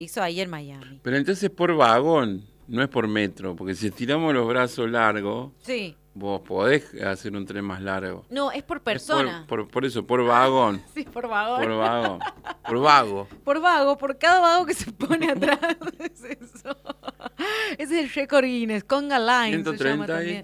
Hizo ahí en Miami. Pero entonces por vagón, no es por metro, porque si estiramos los brazos largos, Sí. vos podés hacer un tren más largo. No, es por Es persona. por eso, por vagón. Sí, por vagón. Por vagón. Por vago. Por vago, por cada vago que se pone atrás. Es eso. Ese es el récord Guinness. Conga Line se llama 130 también.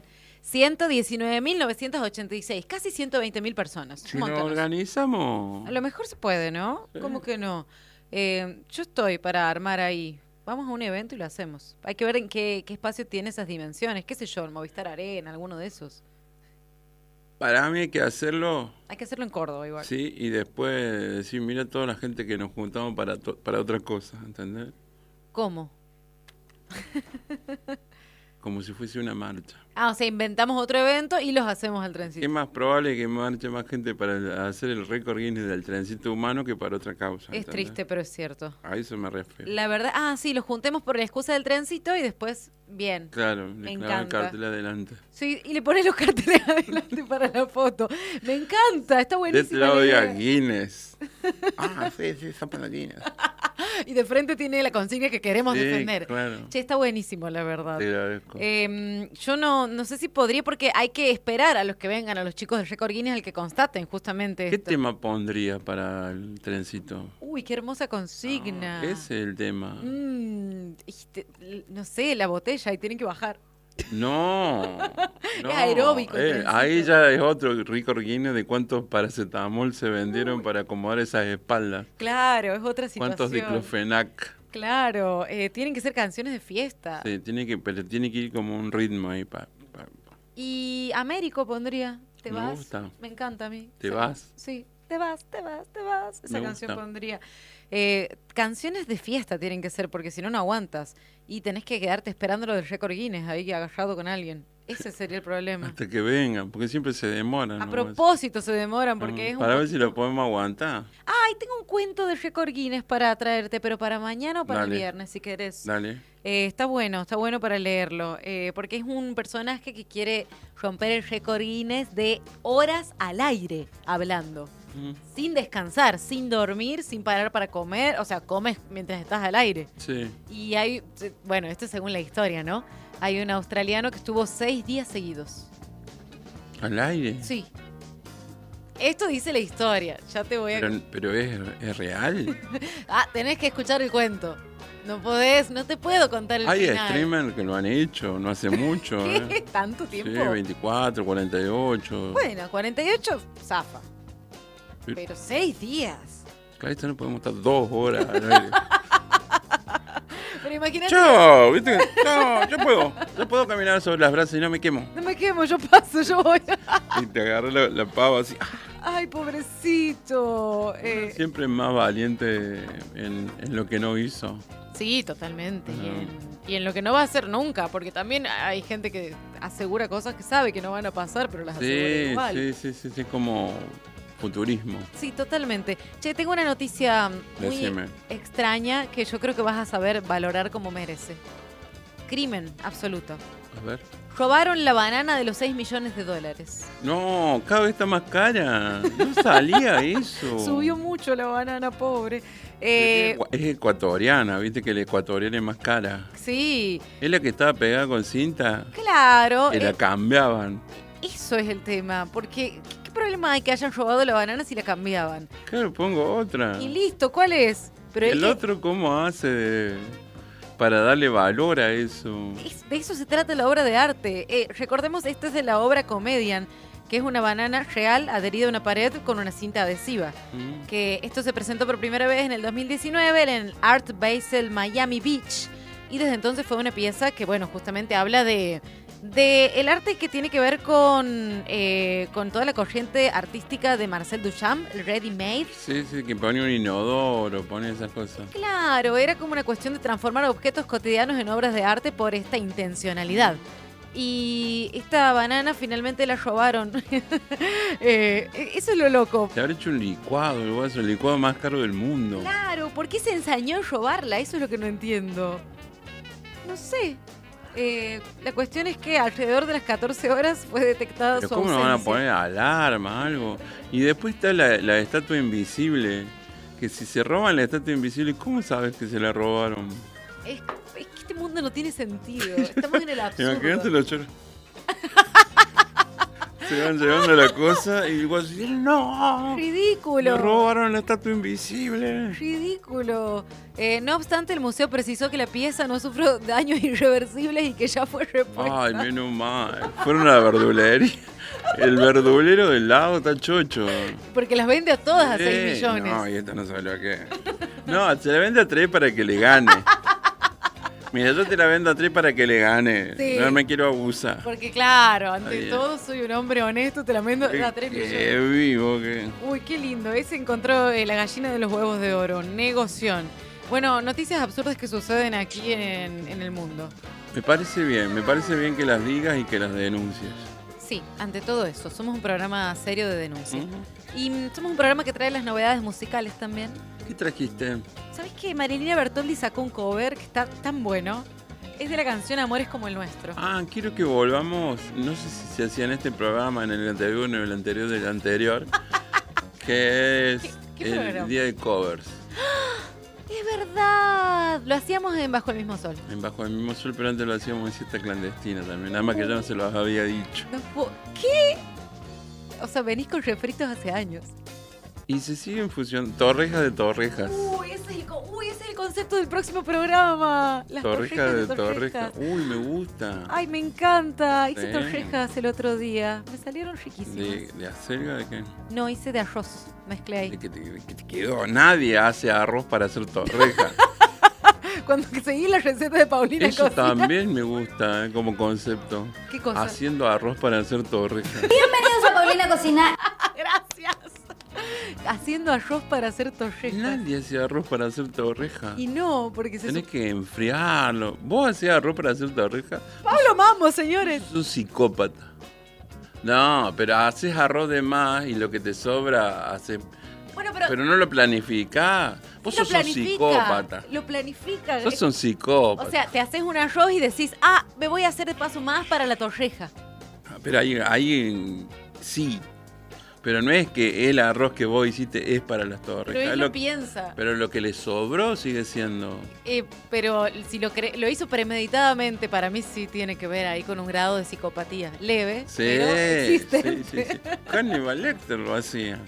119.986, casi 120.000 personas. Si Un lo montón. organizamos. A lo mejor se puede, ¿no? Sí. ¿Cómo que no? Yo estoy para armar ahí. Vamos a un evento y lo hacemos. Hay que ver en qué espacio tiene esas dimensiones. ¿Qué sé yo? El Movistar Arena, alguno de esos. Para mí hay que hacerlo, Hay que hacerlo en Córdoba igual. sí, y después decir, mira toda la gente que nos juntamos para otra cosa, ¿entendés? ¿Cómo? Como si fuese una marcha. Ah, o sea, inventamos otro evento y los hacemos al Es trencito. más probable que marche más gente para hacer el récord Guinness del trencito humano que para otra causa. Es ¿entendés? triste, pero es cierto. A eso me refiero. La verdad, sí, los juntemos por la excusa del trencito y después, bien. Claro, Me le clavan el encanta. cartel adelante. Sí, y le pones los carteles adelante para la foto. Me encanta, está De buenísimo. este lado diga Guinness. Sí, son para Guinness. Y de frente tiene la consigna que queremos Sí, defender. claro. Che, está buenísimo, la verdad. Te agradezco. Yo no sé si podría, porque hay que esperar a los que vengan, a los chicos del Récord Guinness, al que constaten justamente ¿Qué esto. tema pondría para el trencito? Uy, qué hermosa consigna. Ese es el tema. No sé, la botella, y tienen que bajar. No, no. Es aeróbico el trencito. Ahí ya es otro récord Guinness de cuántos paracetamol se vendieron para acomodar esas espaldas. Claro, es otra situación. ¿Cuántos diclofenac? Claro, tienen que ser canciones de fiesta. Sí, pero tiene que ir como un ritmo ahí. Y Américo pondría. ¿Te Me vas? gusta. Me encanta a mí. ¿Te Esa vas? Sí, te vas, te vas, te vas. Esa Me canción gusta. pondría. Canciones de fiesta tienen que ser, porque si no, no aguantas. Y tenés que quedarte esperando lo del récord Guinness ahí agarrado con alguien. Ese sería el problema. Hasta que vengan, porque siempre se demoran. A ¿no? propósito se demoran porque es un Para ver poquito- si lo podemos aguantar. Ay, tengo un cuento de récord Guinness para traerte, pero para mañana o para el Dale. viernes, si querés. Dale. Está bueno para leerlo, porque es un personaje que quiere romper el récord Guinness de horas al aire hablando, sin descansar, sin dormir, sin parar para comer, o sea, comes mientras estás al aire. Sí. Y hay, bueno, esto es según la historia, ¿no? Hay un australiano que estuvo 6 días seguidos. ¿Al aire? Sí. Esto dice la historia, ya te voy a... Pero es real. tenés que escuchar el cuento. No podés, no te puedo contar el Hay final. streamers que lo han hecho, no hace mucho. ¿Qué? ¿Tanto tiempo? Sí, 24, 48. Bueno, 48, zafa. Sí. Pero 6 días. Claro, esto no podemos estar 2 horas al aire. Pero imagínate. Chao, ¿viste? No, yo puedo caminar sobre las brasas y no me quemo. No me quemo, yo paso, yo voy. Y te agarré la pava así. Ay, pobrecito. Siempre es más valiente en lo que no hizo. Sí, totalmente. Ajá. Y en lo que no va a hacer nunca, porque también hay gente que asegura cosas que sabe que no van a pasar, pero las asegura Sí, igual. sí, es como futurismo. Sí, totalmente. Che, tengo una noticia muy Decime. extraña que yo creo que vas a saber valorar como merece. Crimen absoluto. A ver. Robaron la banana de los 6 millones de dólares. No, cada vez está más cara. No salía eso. Subió mucho la banana, pobre. Es ecuatoriana, viste que la ecuatoriana es más cara. Sí, Es la que estaba pegada con cinta, claro. que la cambiaban. Eso es el tema. Porque, ¿qué problema hay que hayan robado la banana si la cambiaban? Claro, pongo otra. Y listo, ¿cuál es? Pero El otro, ¿cómo hace para darle valor a eso? de eso se trata la obra de arte. Recordemos, esta es de la obra Comedian, que es una banana real adherida a una pared con una cinta adhesiva. Que esto se presentó por primera vez en el 2019 en el Art Basel Miami Beach. Y desde entonces fue una pieza que, bueno, justamente habla de el arte que tiene que ver con toda la corriente artística de Marcel Duchamp, el ready made. Sí, que pone un inodoro, pone esas cosas. Claro, era como una cuestión de transformar objetos cotidianos en obras de arte por esta intencionalidad. Y esta banana finalmente la robaron. Eso es lo loco. Se habrá hecho un licuado, el licuado más caro del mundo. Claro, ¿por qué se ensañó en robarla? Eso es lo que no entiendo. No sé. La cuestión es que alrededor de las 14 horas fue detectada Pero su ¿cómo no ausencia. van a poner alarma, algo? Y después está la estatua invisible, Que si se roban la estatua invisible, ¿cómo sabes que se la robaron? Es que este mundo no tiene sentido. Estamos en el absurdo. Imagínate los choros. Se van llevando la cosa y igual dicen, ¡no! ¡Ridículo! Me robaron la estatua invisible. ¡Ridículo! No obstante, el museo precisó que la pieza no sufrió daños irreversibles y que ya fue repuesta. Ay, menos mal. Fueron a la verdulería. El verdulero del lado está chocho. Porque las vende a todas a 6 millones. No, y esta no sabe lo que es. No, se la vende a 3 para que le gane. Mira, yo te la vendo a 3 para que le gane. Sí. No me quiero abusar. Porque claro, ante todo soy un hombre honesto, te la vendo a 3 millones. Qué vivo que... Uy, qué lindo. Ese encontró la gallina de los huevos de oro. Negoción. Bueno, noticias absurdas que suceden aquí en el mundo. Me parece bien que las digas y que las denuncies. Sí, ante todo eso. Somos un programa serio de denuncia. Y somos un programa que trae las novedades musicales también. ¿Qué trajiste? ¿Sabes que Marilina Bertoldi sacó un cover que está tan bueno? Es de la canción Amores como el nuestro. Ah, quiero que volvamos, no sé si se hacía en este programa, en el anterior o en el anterior del anterior, que es ¿Qué el programa? día de covers. ¡Es verdad! Lo hacíamos en Bajo el Mismo Sol. En Bajo el Mismo Sol, pero antes lo hacíamos en Siesta Clandestina también, nada más que yo no se los había dicho. ¿Qué? O sea, venís con refritos hace años. Y se siguen fusionando, torrejas de torrejas. Uy, ese es el concepto del próximo programa. Las Torrejas de torrejas. torrejas. Uy, me gusta. Ay, me encanta. Hice Sí. torrejas el otro día. Me salieron riquísimas. ¿De acelga de qué? No, hice de arroz. Mezclé ahí. De que te quedó. Nadie hace arroz para hacer torrejas. Cuando seguí la receta de Paulina Eso Cocina. también me gusta como concepto. ¿Qué cosa? Haciendo arroz para hacer torrejas. Bienvenidos a Paulina Cocina. Gracias. Haciendo arroz para hacer torrejas. Nadie hace arroz para hacer torrejas. Y no, porque se... Tenés que enfriarlo. ¿Vos hacés arroz para hacer torrejas? Pablo Mamo, señores. Sos un psicópata. No, pero haces arroz de más y lo que te sobra hace... Bueno, Pero no lo planificás. Vos lo sos un psicópata. Lo planifica. Sos un psicópata. O sea, te haces un arroz y decís, me voy a hacer de paso más para la torreja. Pero ahí sí. Pero no es que el arroz que vos hiciste es para las torrejas. Pero él Es lo piensa. Pero lo que le sobró sigue siendo... Pero si lo hizo premeditadamente, para mí sí tiene que ver ahí con un grado de psicopatía. Leve, Sí, pero existente. sí. Hannibal Lecter lo hacía.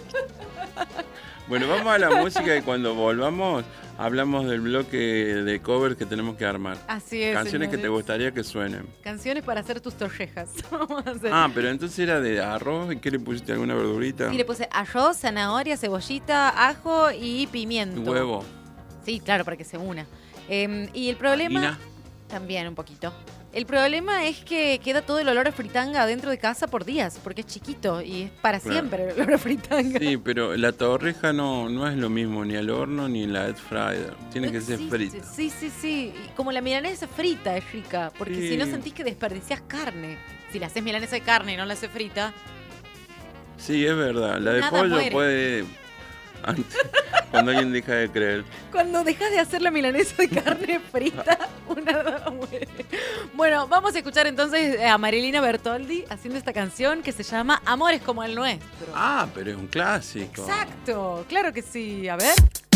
Bueno, vamos a la música y cuando volvamos hablamos del bloque de covers que tenemos que armar. Así es, Canciones que te señores. gustaría que suenen. Canciones para hacer tus torrejas. Vamos a hacer. Pero entonces era de arroz. ¿Y qué le pusiste? ¿Alguna verdurita? Sí, le puse arroz, zanahoria, cebollita, ajo y pimiento. Huevo. Sí, claro, para que se una. Y el problema... Harina. También un poquito. El problema es que queda todo el olor a fritanga dentro de casa por días, porque es chiquito y es para Claro. siempre el olor a fritanga. Sí, pero la torreja no es lo mismo ni al horno ni en la air fryer. Tiene No que ser existe. frita. Sí. Y como la milanesa frita es rica, porque Sí. si no sentís que desperdiciás carne. Si la haces milanesa de carne y no la haces frita, Sí, es verdad. La de Nada pollo muere. puede... Antes, cuando alguien deja de creer. cuando dejas de hacer la milanesa de carne frita, una muere. Bueno, vamos a escuchar entonces a Marilina Bertoldi haciendo esta canción que se llama Amores como el nuestro. Pero es un clásico. Exacto, claro que sí. A ver.